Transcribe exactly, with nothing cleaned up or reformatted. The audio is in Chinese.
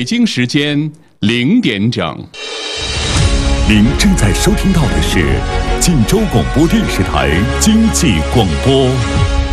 北京时间零点整。 您正在收听到的是晋州广播电视台经济广播。